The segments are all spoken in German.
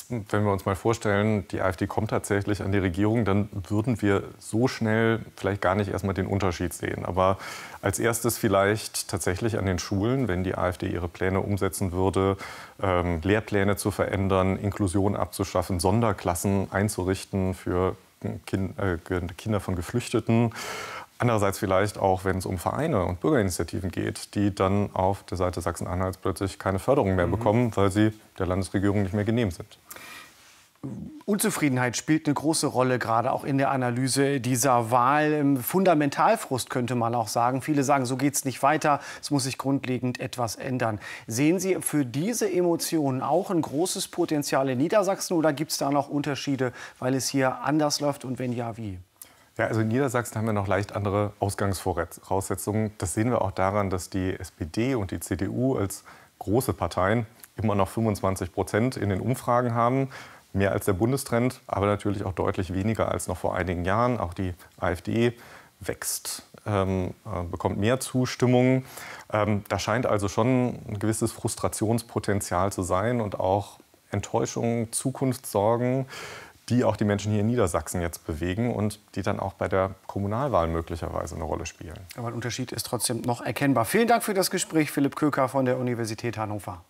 wenn wir uns mal vorstellen, die AfD kommt tatsächlich an die Regierung, dann würden wir so schnell vielleicht gar nicht erstmal den Unterschied sehen. Aber als erstes vielleicht tatsächlich an den Schulen, wenn die AfD ihre Pläne umsetzen würde, Lehrpläne zu verändern, Inklusion abzuschaffen, Sonderklassen einzurichten für Kinder von Geflüchteten. Andererseits vielleicht auch, wenn es um Vereine und Bürgerinitiativen geht, die dann auf der Seite Sachsen-Anhalts plötzlich keine Förderung mehr bekommen, weil sie der Landesregierung nicht mehr genehm sind. Unzufriedenheit spielt eine große Rolle, gerade auch in der Analyse dieser Wahl. Fundamentalfrust könnte man auch sagen. Viele sagen, so geht es nicht weiter, es muss sich grundlegend etwas ändern. Sehen Sie für diese Emotionen auch ein großes Potenzial in Niedersachsen oder gibt es da noch Unterschiede, weil es hier anders läuft und wenn ja, wie? Ja, also in Niedersachsen haben wir noch leicht andere Ausgangsvoraussetzungen. Das sehen wir auch daran, dass die SPD und die CDU als große Parteien immer noch 25% in den Umfragen haben. Mehr als der Bundestrend, aber natürlich auch deutlich weniger als noch vor einigen Jahren. Auch die AfD wächst, bekommt mehr Zustimmung. Da scheint also schon ein gewisses Frustrationspotenzial zu sein und auch Enttäuschungen, Zukunftssorgen, die auch die Menschen hier in Niedersachsen jetzt bewegen und die dann auch bei der Kommunalwahl möglicherweise eine Rolle spielen. Aber ein Unterschied ist trotzdem noch erkennbar. Vielen Dank für das Gespräch, Philipp Köker von der Universität Hannover.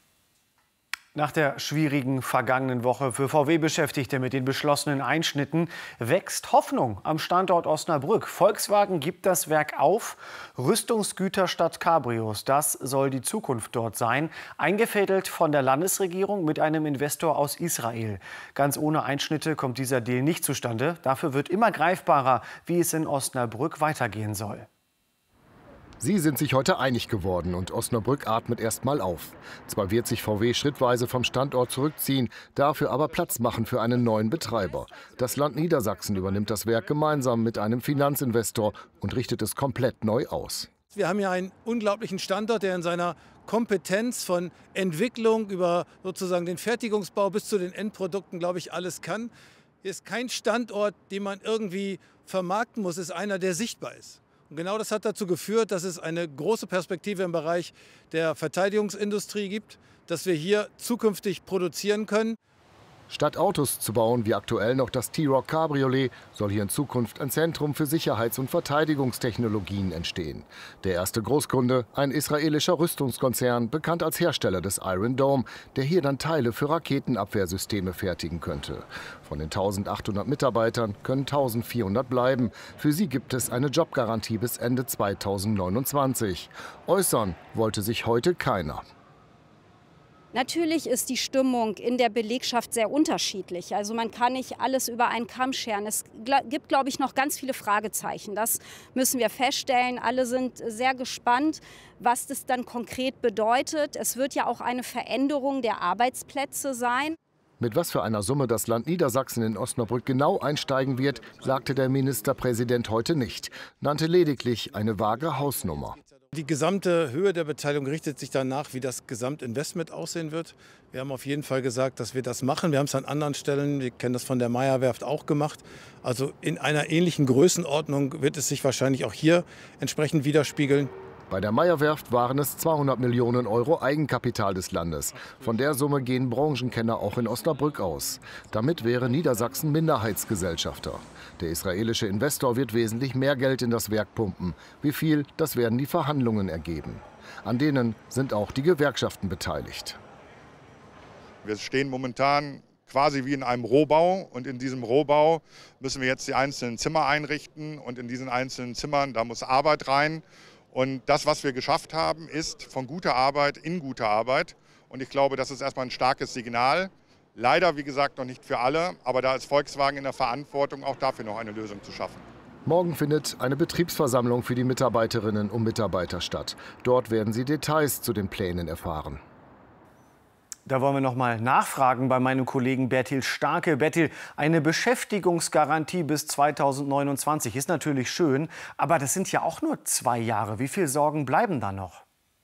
Nach der schwierigen vergangenen Woche für VW-Beschäftigte mit den beschlossenen Einschnitten wächst Hoffnung am Standort Osnabrück. Volkswagen gibt das Werk auf. Rüstungsgüter statt Cabrios, das soll die Zukunft dort sein. Eingefädelt von der Landesregierung mit einem Investor aus Israel. Ganz ohne Einschnitte kommt dieser Deal nicht zustande. Dafür wird immer greifbarer, wie es in Osnabrück weitergehen soll. Sie sind sich heute einig geworden und Osnabrück atmet erst mal auf. Zwar wird sich VW schrittweise vom Standort zurückziehen, dafür aber Platz machen für einen neuen Betreiber. Das Land Niedersachsen übernimmt das Werk gemeinsam mit einem Finanzinvestor und richtet es komplett neu aus. Wir haben hier einen unglaublichen Standort, der in seiner Kompetenz von Entwicklung über sozusagen den Fertigungsbau bis zu den Endprodukten, glaube ich, alles kann. Hier ist kein Standort, den man irgendwie vermarkten muss, es ist einer, der sichtbar ist. Und genau das hat dazu geführt, dass es eine große Perspektive im Bereich der Verteidigungsindustrie gibt, dass wir hier zukünftig produzieren können. Statt Autos zu bauen wie aktuell noch das T-Roc Cabriolet, soll hier in Zukunft ein Zentrum für Sicherheits- und Verteidigungstechnologien entstehen. Der erste Großkunde, ein israelischer Rüstungskonzern, bekannt als Hersteller des Iron Dome, der hier dann Teile für Raketenabwehrsysteme fertigen könnte. Von den 1800 Mitarbeitern können 1400 bleiben. Für sie gibt es eine Jobgarantie bis Ende 2029. Äußern wollte sich heute keiner. Natürlich ist die Stimmung in der Belegschaft sehr unterschiedlich. Also man kann nicht alles über einen Kamm scheren. Es gibt, glaube ich, noch ganz viele Fragezeichen. Das müssen wir feststellen. Alle sind sehr gespannt, was das dann konkret bedeutet. Es wird ja auch eine Veränderung der Arbeitsplätze sein. Mit was für einer Summe das Land Niedersachsen in Osnabrück genau einsteigen wird, sagte der Ministerpräsident heute nicht, nannte lediglich eine vage Hausnummer. Die gesamte Höhe der Beteiligung richtet sich danach, wie das Gesamtinvestment aussehen wird. Wir haben auf jeden Fall gesagt, dass wir das machen. Wir haben es an anderen Stellen, wir kennen das von der Meyer-Werft auch gemacht. Also in einer ähnlichen Größenordnung wird es sich wahrscheinlich auch hier entsprechend widerspiegeln. Bei der Meyer-Werft waren es 200 Millionen Euro Eigenkapital des Landes. Von der Summe gehen Branchenkenner auch in Osnabrück aus. Damit wäre Niedersachsen Minderheitsgesellschafter. Der israelische Investor wird wesentlich mehr Geld in das Werk pumpen. Wie viel, das werden die Verhandlungen ergeben. An denen sind auch die Gewerkschaften beteiligt. Wir stehen momentan quasi wie in einem Rohbau. Und in diesem Rohbau müssen wir jetzt die einzelnen Zimmer einrichten. Und in diesen einzelnen Zimmern, da muss Arbeit rein. Und das, was wir geschafft haben, ist von guter Arbeit in gute Arbeit. Und ich glaube, das ist erstmal ein starkes Signal. Leider, wie gesagt, noch nicht für alle. Aber da ist Volkswagen in der Verantwortung, auch dafür noch eine Lösung zu schaffen. Morgen findet eine Betriebsversammlung für die Mitarbeiterinnen und Mitarbeiter statt. Dort werden sie Details zu den Plänen erfahren. Da wollen wir noch mal nachfragen bei meinem Kollegen Bertil Starke. Bertil, eine Beschäftigungsgarantie bis 2029 ist natürlich schön, aber das sind ja auch nur 2 Jahre. Wie viele Sorgen bleiben da noch?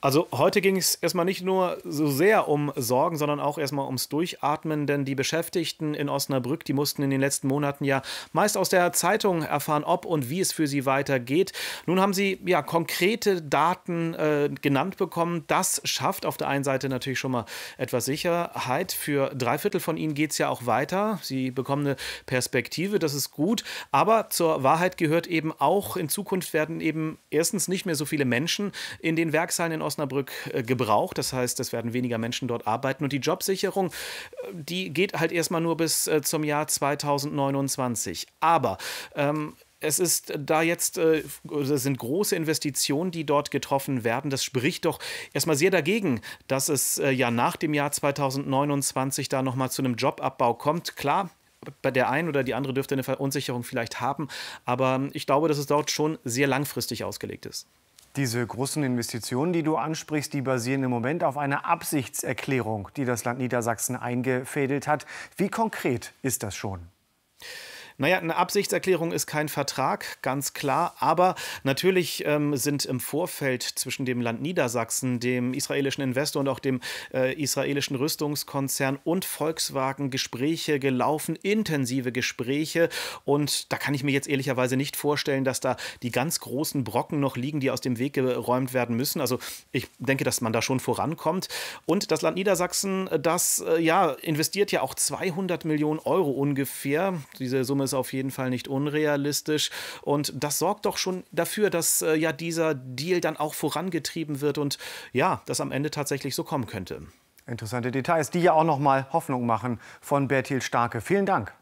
Also heute ging es erstmal nicht nur so sehr um Sorgen, sondern auch erstmal ums Durchatmen, denn die Beschäftigten in Osnabrück, die mussten in den letzten Monaten ja meist aus der Zeitung erfahren, ob und wie es für sie weitergeht. Nun haben sie ja konkrete Daten genannt bekommen. Das schafft auf der einen Seite natürlich schon mal etwas Sicherheit. Für 3/4 von ihnen geht es ja auch weiter. Sie bekommen eine Perspektive, das ist gut. Aber zur Wahrheit gehört eben auch, in Zukunft werden eben erstens nicht mehr so viele Menschen in den Werkshallen in Osnabrück gebraucht. Das heißt, es werden weniger Menschen dort arbeiten. Und die Jobsicherung, die geht halt erstmal nur bis zum Jahr 2029. Aber es ist da jetzt, das sind große Investitionen, die dort getroffen werden. Das spricht doch erstmal sehr dagegen, dass es ja nach dem Jahr 2029 da nochmal zu einem Jobabbau kommt. Klar, bei der einen oder die andere dürfte eine Verunsicherung vielleicht haben, aber ich glaube, dass es dort schon sehr langfristig ausgelegt ist. Diese großen Investitionen, die du ansprichst, die basieren im Moment auf einer Absichtserklärung, die das Land Niedersachsen eingefädelt hat. Wie konkret ist das schon? Naja, eine Absichtserklärung ist kein Vertrag, ganz klar. Aber natürlich sind im Vorfeld zwischen dem Land Niedersachsen, dem israelischen Investor und auch dem israelischen Rüstungskonzern und Volkswagen Gespräche gelaufen, intensive Gespräche. Und da kann ich mir jetzt ehrlicherweise nicht vorstellen, dass da die ganz großen Brocken noch liegen, die aus dem Weg geräumt werden müssen. Also ich denke, dass man da schon vorankommt. Und das Land Niedersachsen, das investiert ja auch 200 Millionen Euro ungefähr. Diese Summe ist auf jeden Fall nicht unrealistisch. Und das sorgt doch schon dafür, dass dieser Deal dann auch vorangetrieben wird und ja, das am Ende tatsächlich so kommen könnte. Interessante Details, die ja auch noch mal Hoffnung machen von Bertil Starke. Vielen Dank.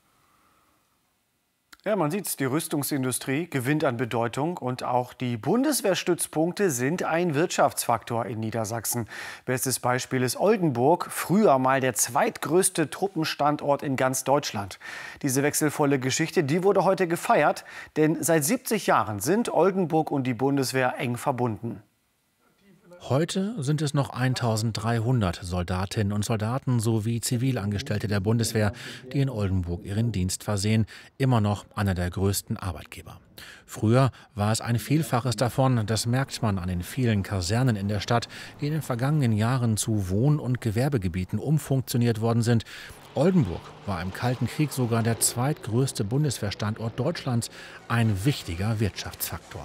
Ja, man sieht es, die Rüstungsindustrie gewinnt an Bedeutung und auch die Bundeswehrstützpunkte sind ein Wirtschaftsfaktor in Niedersachsen. Bestes Beispiel ist Oldenburg, früher mal der zweitgrößte Truppenstandort in ganz Deutschland. Diese wechselvolle Geschichte, die wurde heute gefeiert, denn seit 70 Jahren sind Oldenburg und die Bundeswehr eng verbunden. Heute sind es noch 1300 Soldatinnen und Soldaten sowie Zivilangestellte der Bundeswehr, die in Oldenburg ihren Dienst versehen, immer noch einer der größten Arbeitgeber. Früher war es ein Vielfaches davon, das merkt man an den vielen Kasernen in der Stadt, die in den vergangenen Jahren zu Wohn- und Gewerbegebieten umfunktioniert worden sind. Oldenburg war im Kalten Krieg sogar der zweitgrößte Bundeswehrstandort Deutschlands, ein wichtiger Wirtschaftsfaktor.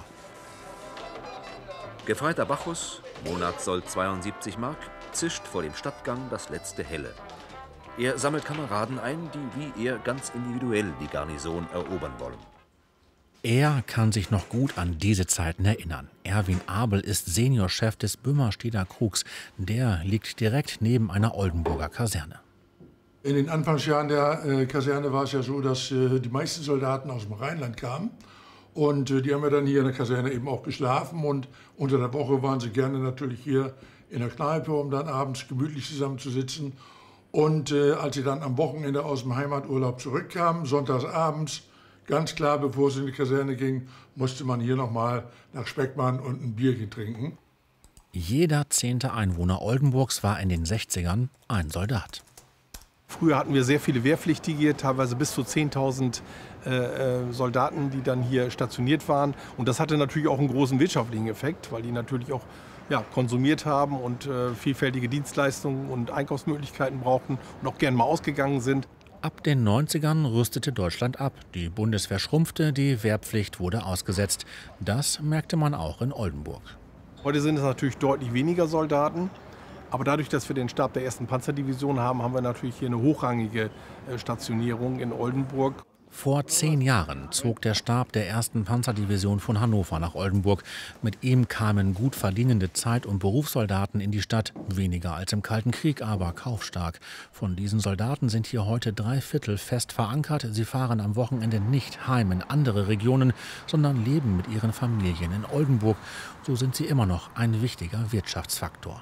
Gefreiter Bacchus, Monatssold 72 Mark, zischt vor dem Stadtgang das letzte Helle. Er sammelt Kameraden ein, die wie er ganz individuell die Garnison erobern wollen. Er kann sich noch gut an diese Zeiten erinnern. Erwin Abel ist Seniorchef des Böhmersteder Krugs. Der liegt direkt neben einer Oldenburger Kaserne. In den Anfangsjahren der Kaserne war es ja so, dass die meisten Soldaten aus dem Rheinland kamen. Und die haben ja dann hier in der Kaserne eben auch geschlafen. Und unter der Woche waren sie gerne natürlich hier in der Kneipe, um dann abends gemütlich zusammenzusitzen. Und als sie dann am Wochenende aus dem Heimaturlaub zurückkamen, sonntagsabends, ganz klar, bevor es in die Kaserne ging, musste man hier nochmal nach Speckmann und ein Bierchen trinken. Jeder 10. Einwohner Oldenburgs war in den 60ern ein Soldat. Früher hatten wir sehr viele Wehrpflichtige, teilweise bis zu 10.000 Soldaten, die dann hier stationiert waren. Und das hatte natürlich auch einen großen wirtschaftlichen Effekt, weil die natürlich auch konsumiert haben und vielfältige Dienstleistungen und Einkaufsmöglichkeiten brauchten und auch gern mal ausgegangen sind. Ab den 90ern rüstete Deutschland ab. Die Bundeswehr schrumpfte, die Wehrpflicht wurde ausgesetzt. Das merkte man auch in Oldenburg. Heute sind es natürlich deutlich weniger Soldaten. Aber dadurch, dass wir den Stab der 1. Panzerdivision haben, haben wir natürlich hier eine hochrangige Stationierung in Oldenburg. Vor 10 Jahren zog der Stab der 1. Panzerdivision von Hannover nach Oldenburg. Mit ihm kamen gut verdienende Zeit- und Berufssoldaten in die Stadt. Weniger als im Kalten Krieg, aber kaufstark. Von diesen Soldaten sind hier heute 3/4 fest verankert. Sie fahren am Wochenende nicht heim in andere Regionen, sondern leben mit ihren Familien in Oldenburg. So sind sie immer noch ein wichtiger Wirtschaftsfaktor.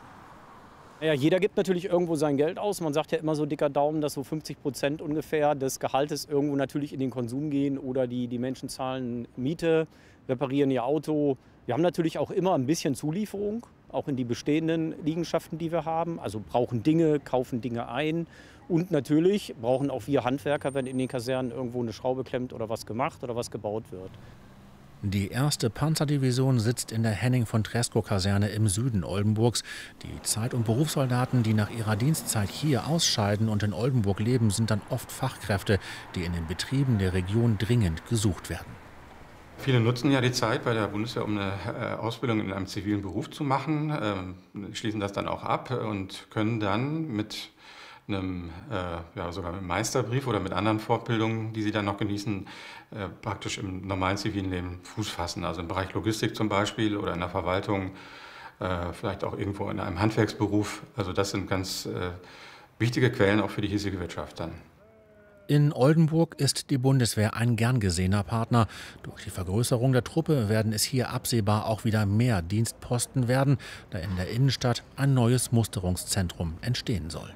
Ja, jeder gibt natürlich irgendwo sein Geld aus. Man sagt ja immer so dicker Daumen, dass so 50% ungefähr des Gehaltes irgendwo natürlich in den Konsum gehen oder die Menschen zahlen Miete, reparieren ihr Auto. Wir haben natürlich auch immer ein bisschen Zulieferung, auch in die bestehenden Liegenschaften, die wir haben. Also brauchen Dinge, kaufen Dinge ein. Und natürlich brauchen auch wir Handwerker, wenn in den Kasernen irgendwo eine Schraube klemmt oder was gemacht oder was gebaut wird. Die 1. Panzerdivision sitzt in der Henning-von-Tresckow-Kaserne im Süden Oldenburgs. Die Zeit- und Berufssoldaten, die nach ihrer Dienstzeit hier ausscheiden und in Oldenburg leben, sind dann oft Fachkräfte, die in den Betrieben der Region dringend gesucht werden. Viele nutzen ja die Zeit bei der Bundeswehr, um eine Ausbildung in einem zivilen Beruf zu machen, schließen das dann auch ab und können dann mit sogar mit einem Meisterbrief oder mit anderen Fortbildungen, die sie dann noch genießen, praktisch im normalen zivilen Leben Fuß fassen. Also im Bereich Logistik zum Beispiel oder in der Verwaltung, vielleicht auch irgendwo in einem Handwerksberuf. Also das sind ganz wichtige Quellen auch für die hiesige Wirtschaft dann. In Oldenburg ist die Bundeswehr ein gern gesehener Partner. Durch die Vergrößerung der Truppe werden es hier absehbar auch wieder mehr Dienstposten werden, da in der Innenstadt ein neues Musterungszentrum entstehen soll.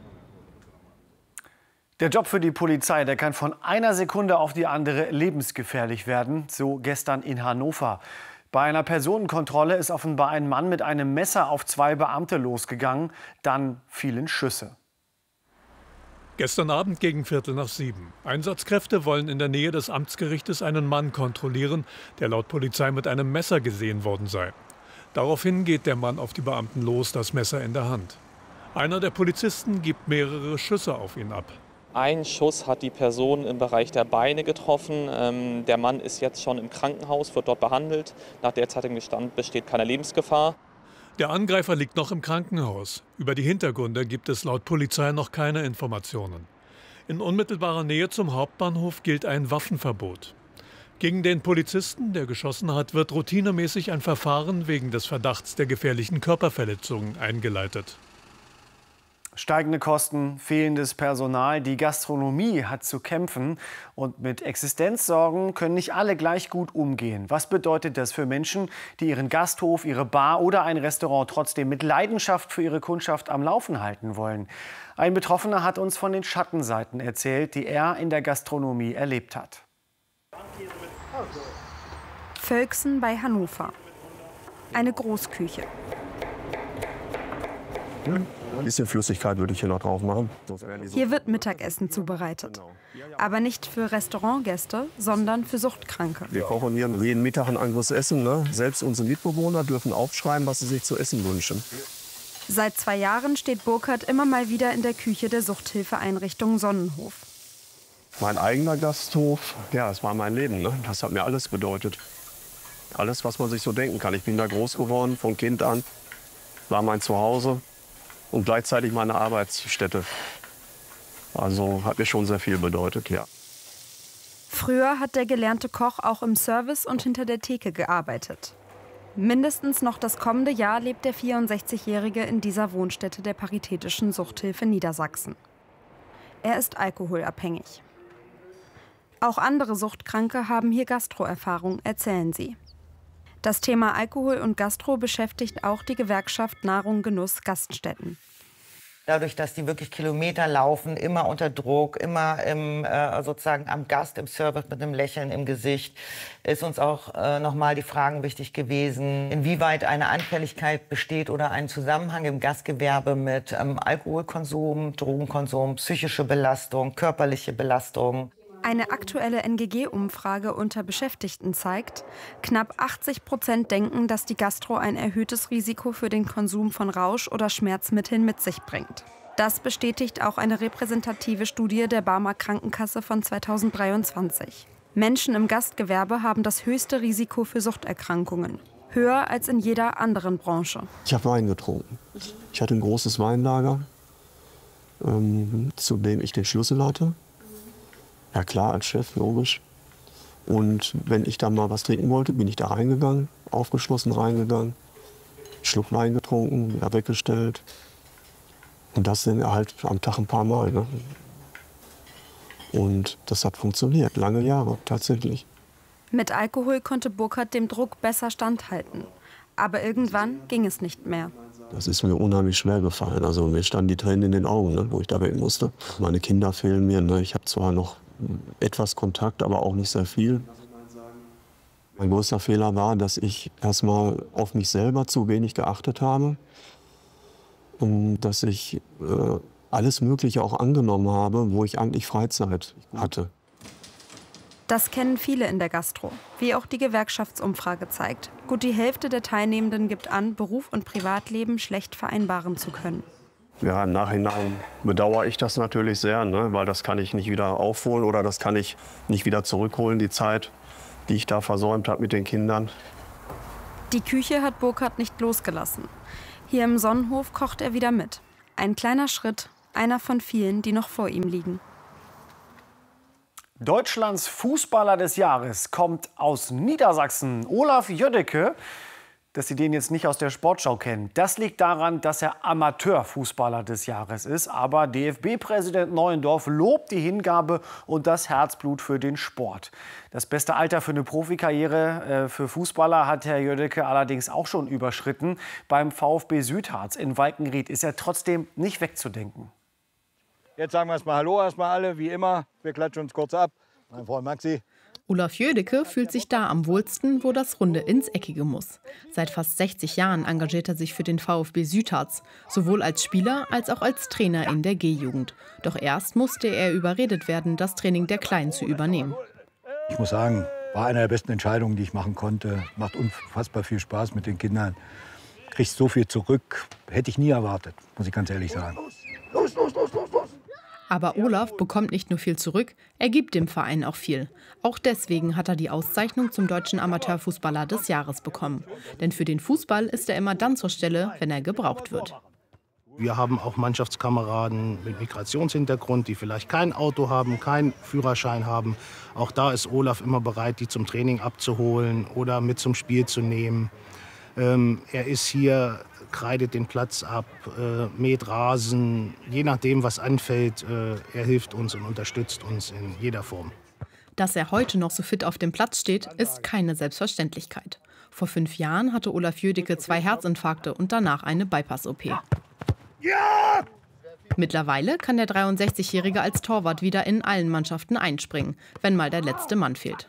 Der Job für die Polizei, der kann von einer Sekunde auf die andere lebensgefährlich werden, so gestern in Hannover. Bei einer Personenkontrolle ist offenbar ein Mann mit einem Messer auf 2 Beamte losgegangen, dann fielen Schüsse. Gestern Abend gegen 6:15. Einsatzkräfte wollen in der Nähe des Amtsgerichtes einen Mann kontrollieren, der laut Polizei mit einem Messer gesehen worden sei. Daraufhin geht der Mann auf die Beamten los, das Messer in der Hand. Einer der Polizisten gibt mehrere Schüsse auf ihn ab. Ein Schuss hat die Person im Bereich der Beine getroffen. Der Mann ist jetzt schon im Krankenhaus, wird dort behandelt. Nach derzeitigem Stand besteht keine Lebensgefahr. Der Angreifer liegt noch im Krankenhaus. Über die Hintergründe gibt es laut Polizei noch keine Informationen. In unmittelbarer Nähe zum Hauptbahnhof gilt ein Waffenverbot. Gegen den Polizisten, der geschossen hat, wird routinemäßig ein Verfahren wegen des Verdachts der gefährlichen Körperverletzung eingeleitet. Steigende Kosten, fehlendes Personal, die Gastronomie hat zu kämpfen. Und mit Existenzsorgen können nicht alle gleich gut umgehen. Was bedeutet das für Menschen, die ihren Gasthof, ihre Bar oder ein Restaurant trotzdem mit Leidenschaft für ihre Kundschaft am Laufen halten wollen? Ein Betroffener hat uns von den Schattenseiten erzählt, die er in der Gastronomie erlebt hat. Völksen bei Hannover. Eine Großküche. Ein bisschen Flüssigkeit würde ich hier noch drauf machen. Hier wird Mittagessen zubereitet. Aber nicht für Restaurantgäste, sondern für Suchtkranke. Wir kochen hier jeden Mittag ein anderes Essen. Ne? Selbst unsere Mitbewohner dürfen aufschreiben, was sie sich zu essen wünschen. Seit 2 Jahren steht Burkhard immer mal wieder in der Küche der Suchthilfeeinrichtung Sonnenhof. Mein eigener Gasthof, ja, das war mein Leben. Ne? Das hat mir alles bedeutet. Alles, was man sich so denken kann. Ich bin da groß geworden, von Kind an. War mein Zuhause. Und gleichzeitig meine Arbeitsstätte. Also hat mir schon sehr viel bedeutet, ja. Früher hat der gelernte Koch auch im Service und hinter der Theke gearbeitet. Mindestens noch das kommende Jahr lebt der 64-Jährige in dieser Wohnstätte der Paritätischen Suchthilfe Niedersachsen. Er ist alkoholabhängig. Auch andere Suchtkranke haben hier Gastroerfahrung, erzählen sie. Das Thema Alkohol und Gastro beschäftigt auch die Gewerkschaft Nahrung, Genuss, Gaststätten. Dadurch, dass die wirklich Kilometer laufen, immer unter Druck, immer sozusagen am Gast im Service mit einem Lächeln im Gesicht, ist uns auch nochmal die Fragen wichtig gewesen, inwieweit eine Anfälligkeit besteht oder ein Zusammenhang im Gastgewerbe mit Alkoholkonsum, Drogenkonsum, psychische Belastung, körperliche Belastung. Eine aktuelle NGG-Umfrage unter Beschäftigten zeigt, knapp 80% denken, dass die Gastro ein erhöhtes Risiko für den Konsum von Rausch- oder Schmerzmitteln mit sich bringt. Das bestätigt auch eine repräsentative Studie der Barmer Krankenkasse von 2023. Menschen im Gastgewerbe haben das höchste Risiko für Suchterkrankungen. Höher als in jeder anderen Branche. Ich habe Wein getrunken. Ich hatte ein großes Weinlager, zu dem ich den Schlüssel hatte. Ja klar, als Chef, logisch. Und wenn ich dann mal was trinken wollte, bin ich da reingegangen, aufgeschlossen reingegangen, Schluck Wein getrunken, wieder weggestellt. Und das sind halt am Tag ein paar Mal. Ne? Und das hat funktioniert, lange Jahre tatsächlich. Mit Alkohol konnte Burkhard dem Druck besser standhalten. Aber irgendwann ging es nicht mehr. Das ist mir unheimlich schwer gefallen. Also mir standen die Tränen in den Augen, ne, wo ich da weg musste. Meine Kinder fehlen mir. Ne? Ich habe zwar noch etwas Kontakt, aber auch nicht sehr viel. Mein größter Fehler war, dass ich erstmal auf mich selber zu wenig geachtet habe. Und dass ich alles Mögliche auch angenommen habe, wo ich eigentlich Freizeit hatte. Das kennen viele in der Gastro, wie auch die Gewerkschaftsumfrage zeigt. Gut die Hälfte der Teilnehmenden gibt an, Beruf und Privatleben schlecht vereinbaren zu können. Ja, im Nachhinein bedauere ich das natürlich sehr, ne? Weil das kann ich nicht wieder aufholen oder das kann ich nicht wieder zurückholen, die Zeit, die ich da versäumt habe mit den Kindern. Die Küche hat Burkhard nicht losgelassen. Hier im Sonnenhof kocht er wieder mit. Ein kleiner Schritt, einer von vielen, die noch vor ihm liegen. Deutschlands Fußballer des Jahres kommt aus Niedersachsen. Olaf Jödecke. Dass Sie den jetzt nicht aus der Sportschau kennen, das liegt daran, dass er Amateurfußballer des Jahres ist. Aber DFB-Präsident Neuendorf lobt die Hingabe und das Herzblut für den Sport. Das beste Alter für eine Profikarriere für Fußballer hat Herr Jödecke allerdings auch schon überschritten. Beim VfB Südharz in Walkenried ist er trotzdem nicht wegzudenken. Jetzt sagen wir erstmal Hallo, erstmal alle, wie immer. Wir klatschen uns kurz ab. Mein Freund Maxi. Olaf Jödecke fühlt sich da am wohlsten, wo das Runde ins Eckige muss. Seit fast 60 Jahren engagiert er sich für den VfB Südharz, sowohl als Spieler als auch als Trainer in der G-Jugend. Doch erst musste er überredet werden, das Training der Kleinen zu übernehmen. Ich muss sagen, war eine der besten Entscheidungen, die ich machen konnte. Macht unfassbar viel Spaß mit den Kindern. Kriegst so viel zurück, hätte ich nie erwartet, muss ich ganz ehrlich sagen. Los! Aber Olaf bekommt nicht nur viel zurück, er gibt dem Verein auch viel. Auch deswegen hat er die Auszeichnung zum deutschen Amateurfußballer des Jahres bekommen. Denn für den Fußball ist er immer dann zur Stelle, wenn er gebraucht wird. Wir haben auch Mannschaftskameraden mit Migrationshintergrund, die vielleicht kein Auto haben, keinen Führerschein haben. Auch da ist Olaf immer bereit, die zum Training abzuholen oder mit zum Spiel zu nehmen. Er ist hier, kreidet den Platz ab, mäht Rasen, je nachdem, was anfällt. Er hilft uns und unterstützt uns in jeder Form. Dass er heute noch so fit auf dem Platz steht, ist keine Selbstverständlichkeit. Vor 5 Jahren hatte Olaf Jödecke 2 Herzinfarkte und danach eine Bypass-OP. Ja! Mittlerweile kann der 63-Jährige als Torwart wieder in allen Mannschaften einspringen, wenn mal der letzte Mann fehlt.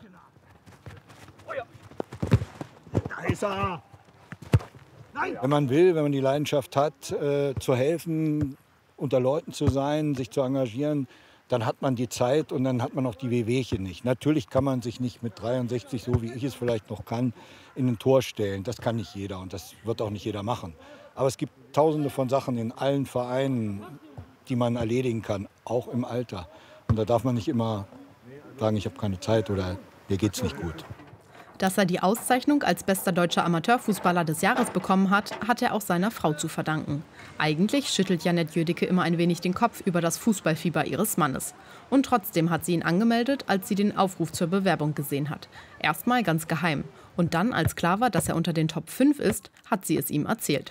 Da ist er! Wenn man will, wenn man die Leidenschaft hat, zu helfen, unter Leuten zu sein, sich zu engagieren, dann hat man die Zeit und dann hat man auch die Wehwehchen nicht. Natürlich kann man sich nicht mit 63, so wie ich es vielleicht noch kann, in ein Tor stellen. Das kann nicht jeder und das wird auch nicht jeder machen. Aber es gibt tausende von Sachen in allen Vereinen, die man erledigen kann, auch im Alter. Und da darf man nicht immer sagen, ich habe keine Zeit oder mir geht's nicht gut. Dass er die Auszeichnung als bester deutscher Amateurfußballer des Jahres bekommen hat, hat er auch seiner Frau zu verdanken. Eigentlich schüttelt Janett Jödecke immer ein wenig den Kopf über das Fußballfieber ihres Mannes. Und trotzdem hat sie ihn angemeldet, als sie den Aufruf zur Bewerbung gesehen hat. Erstmal ganz geheim. Und dann, als klar war, dass er unter den Top 5 ist, hat sie es ihm erzählt.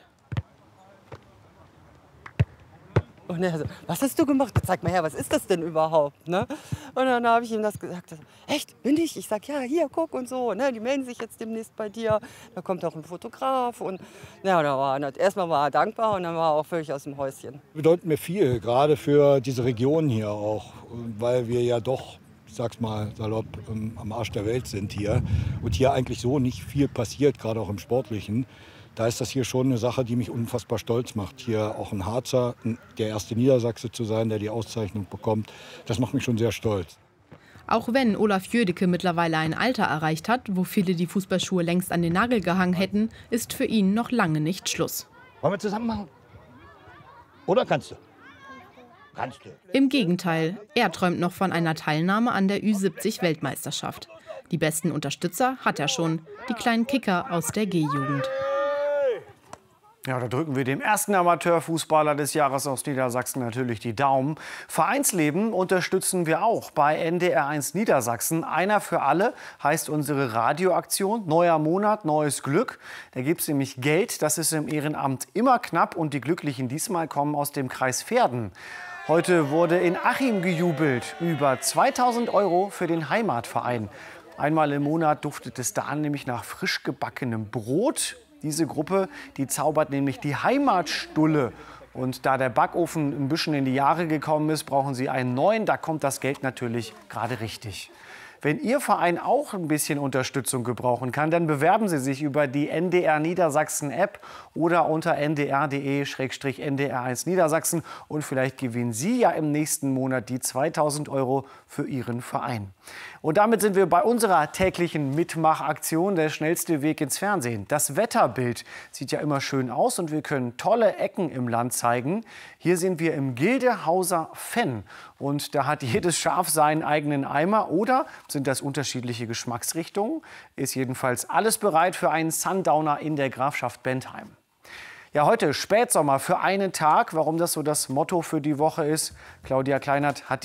Und er so, was hast du gemacht? Zeig mal her, was ist das denn überhaupt? Ne? Und dann habe ich ihm das gesagt. Echt, bin ich? Ich sag, ja, hier, guck und so. Ne? Die melden sich jetzt demnächst bei dir. Da kommt auch ein Fotograf. Und ja, erstmal war er dankbar und dann war er auch völlig aus dem Häuschen. Bedeutet mir viel, gerade für diese Region hier auch, weil wir ja doch, ich sag's mal salopp, am Arsch der Welt sind hier. Und hier eigentlich so nicht viel passiert, gerade auch im Sportlichen. Da ist das hier schon eine Sache, die mich unfassbar stolz macht. Hier auch ein Harzer, der erste Niedersachse zu sein, der die Auszeichnung bekommt, das macht mich schon sehr stolz. Auch wenn Olaf Jödecke mittlerweile ein Alter erreicht hat, wo viele die Fußballschuhe längst an den Nagel gehangen hätten, ist für ihn noch lange nicht Schluss. Wollen wir zusammen machen? Oder kannst du? Kannst du. Im Gegenteil, er träumt noch von einer Teilnahme an der Ü70-Weltmeisterschaft. Die besten Unterstützer hat er schon, die kleinen Kicker aus der G-Jugend. Ja, da drücken wir dem ersten Amateurfußballer des Jahres aus Niedersachsen natürlich die Daumen. Vereinsleben unterstützen wir auch bei NDR1 Niedersachsen. Einer für alle heißt unsere Radioaktion. Neuer Monat, neues Glück. Da gibt es nämlich Geld. Das ist im Ehrenamt immer knapp. Und die Glücklichen diesmal kommen aus dem Kreis Verden. Heute wurde in Achim gejubelt. Über 2.000 € für den Heimatverein. Einmal im Monat duftet es da nämlich nach frisch gebackenem Brot. Diese Gruppe, die zaubert nämlich die Heimatstulle. Und da der Backofen ein bisschen in die Jahre gekommen ist, brauchen sie einen neuen. Da kommt das Geld natürlich gerade richtig. Wenn Ihr Verein auch ein bisschen Unterstützung gebrauchen kann, dann bewerben Sie sich über die NDR Niedersachsen App oder unter ndr.de/ndr1 Niedersachsen und vielleicht gewinnen Sie ja im nächsten Monat die 2000 € für Ihren Verein. Und damit sind wir bei unserer täglichen Mitmachaktion, der schnellste Weg ins Fernsehen. Das Wetterbild sieht ja immer schön aus und wir können tolle Ecken im Land zeigen. Hier sind wir im Gildehauser Fenn und da hat jedes Schaf seinen eigenen Eimer, oder sind das unterschiedliche Geschmacksrichtungen? Ist jedenfalls alles bereit für einen Sundowner in der Grafschaft Bentheim. Ja, heute Spätsommer für einen Tag. Warum das so das Motto für die Woche ist, Claudia Kleinert hat